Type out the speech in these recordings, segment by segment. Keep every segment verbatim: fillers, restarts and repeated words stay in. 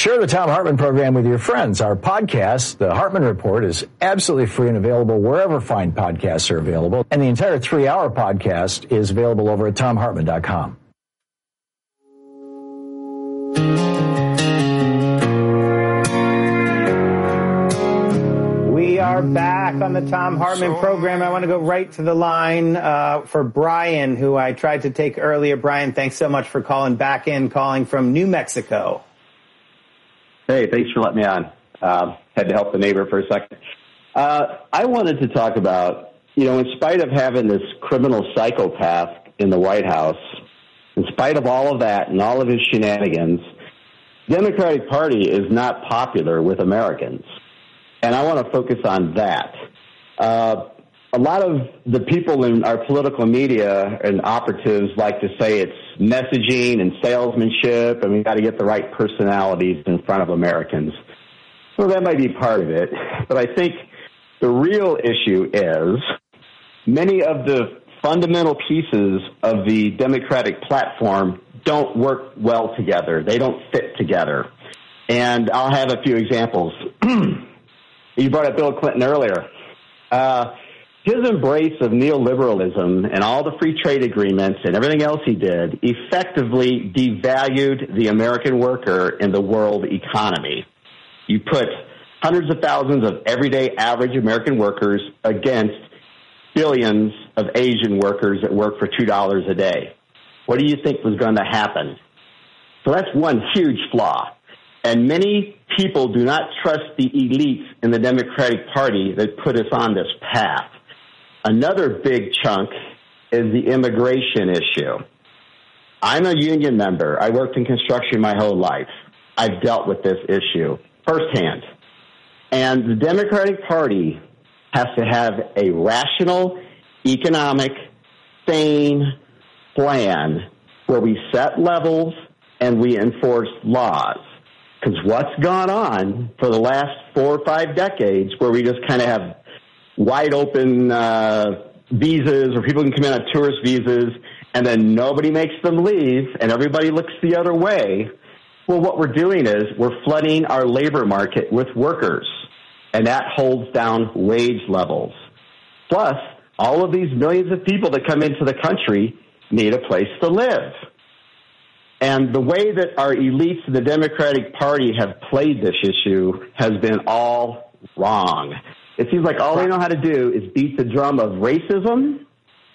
Share the Thom Hartmann program with your friends. Our podcast, The Hartmann Report, is absolutely free and available wherever fine podcasts are available. And the entire three-hour podcast is available over at thom hartmann dot com. We are back on the Thom Hartmann program. I want to go right to the line uh, for Brian, who I tried to take earlier. Brian, thanks so much for calling back in, calling from New Mexico. Hey, thanks for letting me on. Uh, had to help the neighbor for a second. Uh, I wanted to talk about, you know, in spite of having this criminal psychopath in the White House, in spite of all of that and all of his shenanigans, the Democratic Party is not popular with Americans. And I want to focus on that. Uh, a lot of the people in our political media and operatives like to say it's messaging and salesmanship, and we've got to get the right personalities in front of Americans. Well, that might be part of it. But I think the real issue is many of the fundamental pieces of the Democratic platform don't work well together. They don't fit together. And I'll have a few examples. You brought up Bill Clinton earlier. Uh, his embrace of neoliberalism and all the free trade agreements and everything else he did effectively devalued the American worker in the world economy. You put hundreds of thousands of everyday average American workers against billions of Asian workers that work for two dollars a day. What do you think was going to happen? So that's one huge flaw. And many people do not trust the elites in the Democratic Party that put us on this path. Another big chunk is the immigration issue. I'm a union member. I worked in construction my whole life. I've dealt with this issue firsthand. And the Democratic Party has to have a rational, economic, sane plan where we set levels and we enforce laws. Because what's gone on for the last four or five decades where we just kind of have wide open uh, visas or people can come in on tourist visas and then nobody makes them leave and everybody looks the other way. Well, what we're doing is we're flooding our labor market with workers, and that holds down wage levels. Plus, all of these millions of people that come into the country need a place to live. And the way that our elites in the Democratic Party have played this issue has been all wrong. It seems like all they know how to do is beat the drum of racism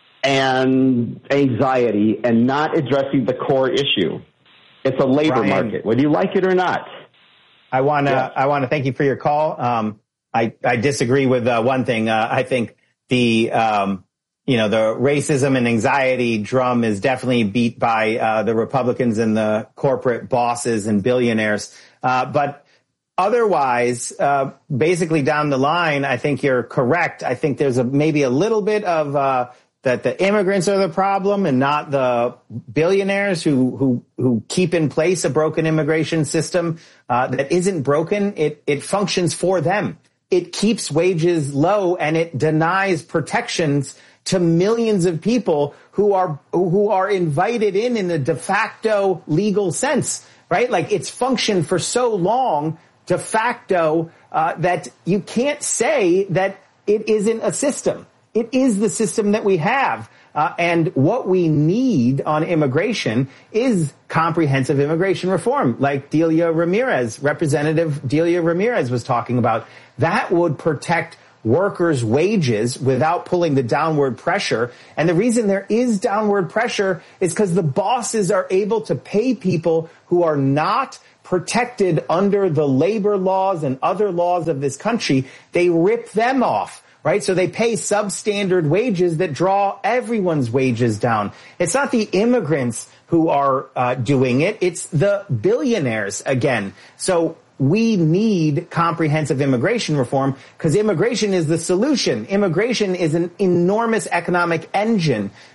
and anxiety and not addressing the core issue. It's a labor Brian, market, whether you like it or not. I want to yeah. I want to thank you for your call. Um, I, I disagree with uh, one thing. Uh, I think the um, you know, the racism and anxiety drum is definitely beat by uh, the Republicans and the corporate bosses and billionaires. Uh, but otherwise, uh, basically down the line, I think you're correct. I think there's a, maybe a little bit of uh, that the immigrants are the problem and not the billionaires who who who keep in place a broken immigration system uh, that isn't broken. It it functions for them. It keeps wages low and it denies protections to millions of people who are who are invited in in the de facto legal sense, right? Like it's functioned for so long de facto uh, that you can't say that it isn't a system. It is the system that we have. Uh, and what we need on immigration is comprehensive immigration reform, like Delia Ramirez, Representative Delia Ramirez was talking about. That would protect workers' wages without pulling the downward pressure. And the reason there is downward pressure is because the bosses are able to pay people who are not protected under the labor laws and other laws of this country. They rip them off. Right? So they pay substandard wages that draw everyone's wages down. It's not the immigrants who are uh, doing it. It's the billionaires again. So we need comprehensive immigration reform because immigration is the solution. Immigration is an enormous economic engine.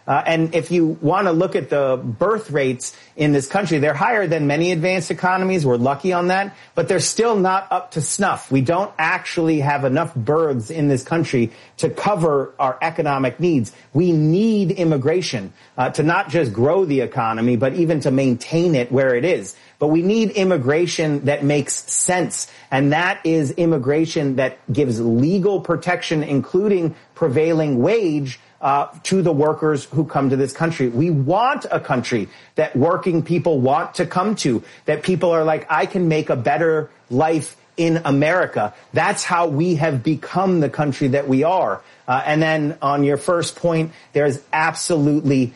Uh, and if you want to look at the birth rates in this country, they're higher than many advanced economies. We're lucky on that, but they're still not up to snuff. We don't actually have enough births in this country to cover our economic needs. We need immigration uh, to not just grow the economy, but even to maintain it where it is. But we need immigration that makes sense, and that is immigration that gives legal protection, including prevailing wage, uh, to the workers who come to this country. We want a country that working people want to come to, that people are like, I can make a better life in America. That's how we have become the country that we are. Uh, and then on your first point, there's absolutely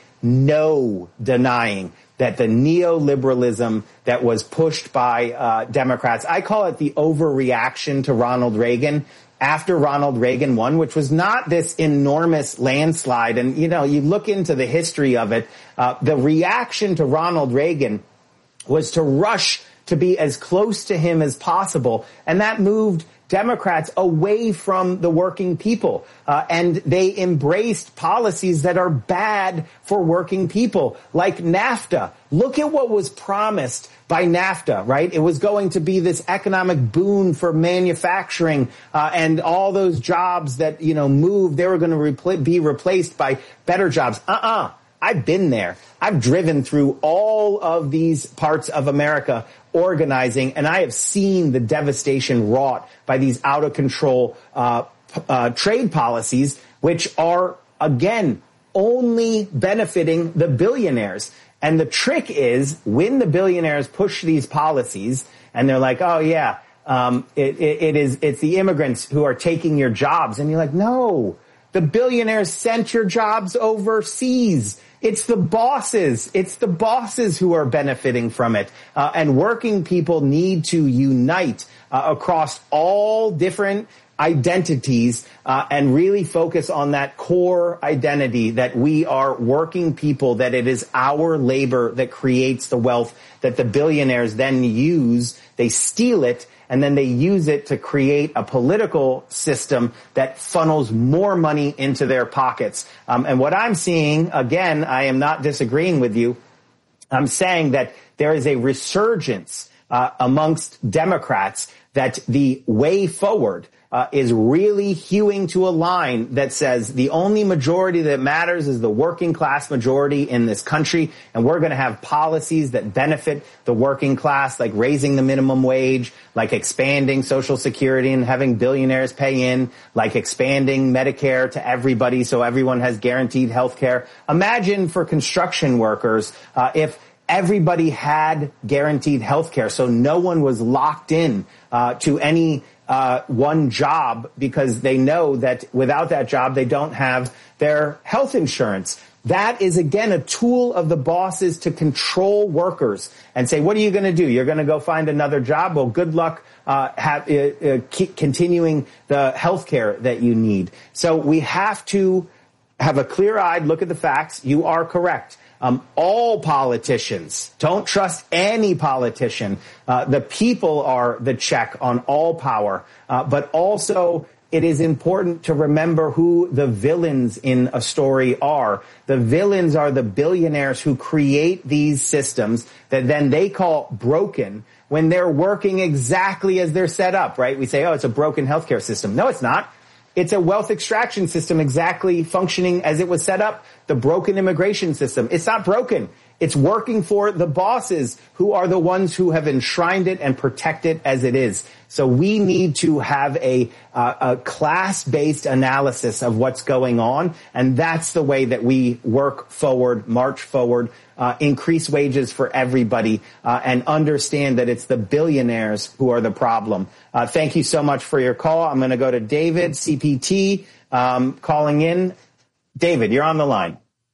no denying that the neoliberalism that was pushed by uh, Democrats, I call it the overreaction to Ronald Reagan after Ronald Reagan won, which was not this enormous landslide. And, you know, you look into the history of it, uh, the reaction to Ronald Reagan was to rush to be as close to him as possible. And that moved Democrats away from the working people, uh, and they embraced policies that are bad for working people, like NAFTA. Look at what was promised by NAFTA, right? It was going to be this economic boon for manufacturing, uh, and all those jobs that, you know, moved, they were going to repl- be replaced by better jobs. Uh-uh. I've been there. I've driven through all of these parts of America organizing, and I have seen the devastation wrought by these out of control uh, uh, trade policies, which are, again, only benefiting the billionaires. And the trick is when the billionaires push these policies and they're like, oh, yeah, um, it, it, it is it's the immigrants who are taking your jobs. And you're like, no, the billionaires sent your jobs overseas. It's the bosses. It's the bosses who are benefiting from it. Uh, and working people need to unite uh, across all different identities uh, and really focus on that core identity that we are working people, that it is our labor that creates the wealth that the billionaires then use. They steal it, and then they use it to create a political system that funnels more money into their pockets. Um, and what I'm seeing, again, I am not disagreeing with you. I'm saying that there is a resurgence uh, amongst Democrats that the way forward Uh, is really hewing to a line that says the only majority that matters is the working class majority in this country, and we're going to have policies that benefit the working class, like raising the minimum wage, like expanding Social Security and having billionaires pay in, like expanding Medicare to everybody so everyone has guaranteed health care. Imagine for construction workers uh, if everybody had guaranteed health care, so no one was locked in uh, to any Uh, one job, because they know that without that job, they don't have their health insurance. That is, again, a tool of the bosses to control workers and say, what are you going to do? You're going to go find another job? Well, good luck uh, have, uh, uh, keep continuing the health care that you need. So we have to have a clear-eyed look at the facts. You are correct. Um, all politicians, don't trust any politician. Uh, the people are the check on all power. Uh, but also, it is important to remember who the villains in a story are. The villains are the billionaires who create these systems that then they call broken when they're working exactly as they're set up, right? We say, oh, it's a broken healthcare system. No, it's not. It's a wealth extraction system exactly functioning as it was set up. The broken immigration system. It's not broken. It's working for the bosses who are the ones who have enshrined it and protect it as it is. So we need to have a, uh, a class-based analysis of what's going on, and that's the way that we work forward, march forward, uh, increase wages for everybody, uh, and understand that it's the billionaires who are the problem. Uh, thank you so much for your call. I'm going to go to David, C P T, um, calling in. David, you're on the line.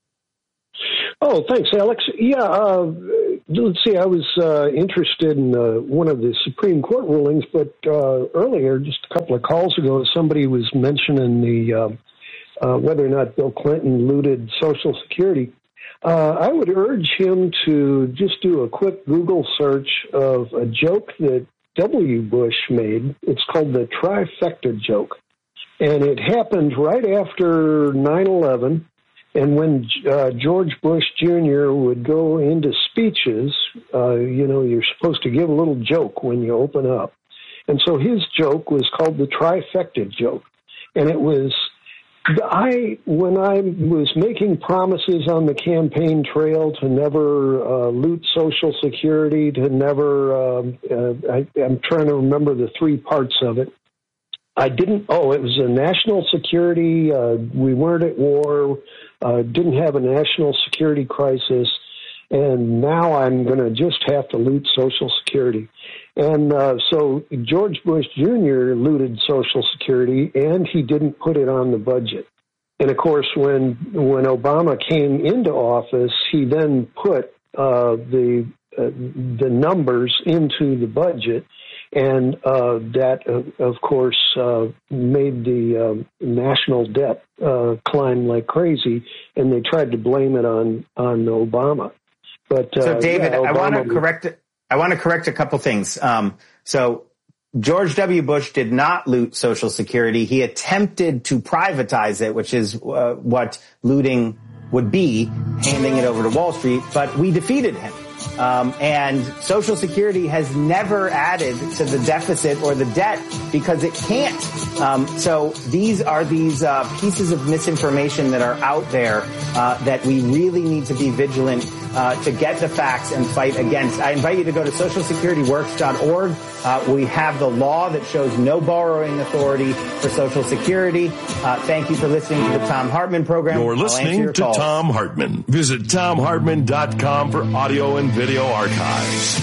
Oh, thanks, Alex. Yeah, uh, let's see, I was uh, interested in uh, one of the Supreme Court rulings, but uh, earlier, just a couple of calls ago, somebody was mentioning the uh, uh, whether or not Bill Clinton looted Social Security. Uh, I would urge him to just do a quick Google search of a joke that W. Bush made. It's called the trifecta joke, and it happened right after nine eleven. And when uh, George Bush Junior would go into speeches, uh, you know, you're supposed to give a little joke when you open up. And so his joke was called the trifecta joke. And it was, I, when I was making promises on the campaign trail to never uh, loot Social Security, to never, um, uh, I, I'm trying to remember the three parts of it. I didn't, oh, it was a national security, uh, we weren't at war, uh, didn't have a national security crisis, and now I'm going to just have to loot Social Security. And uh, so George Bush Junior looted Social Security, and he didn't put it on the budget. And, of course, when when Obama came into office, he then put uh, the uh, the numbers into the budget, and uh, that, uh, of course, uh, made the uh, national debt uh, climb like crazy, and they tried to blame it on, on Obama. But uh, so, David, yeah, I want to was- correct it. I want to correct a couple things. Um, so George W. Bush did not loot Social Security. He attempted to privatize it, which is uh, what looting would be, handing it over to Wall Street, but we defeated him. Um, and Social Security has never added to the deficit or the debt because it can't. Um, so these are these uh, pieces of misinformation that are out there uh, that we really need to be vigilant uh, to get the facts and fight against. I invite you to go to social security works dot org. Uh, we have the law that shows no borrowing authority for Social Security. Uh, thank you for listening to the Thom Hartmann program. You're listening your to calls. Thom Hartmann. Visit thom hartmann dot com for audio and video archives.